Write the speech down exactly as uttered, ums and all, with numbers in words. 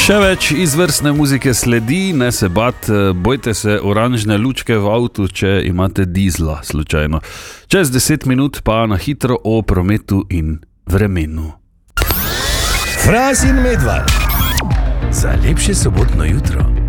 Še več izvrstne muzike sledi, ne se bat, bojte se oranžne lučke v avtu, če imate dizla slučajno. Čez deset minut pa na hitro o prometu in vremenu. Fras in Medvard za lepše sobotno jutro.